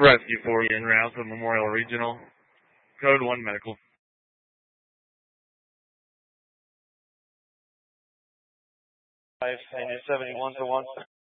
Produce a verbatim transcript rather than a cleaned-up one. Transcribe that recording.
Rescue for you en route to Memorial Regional. Code one Medical. five seventy-one to one.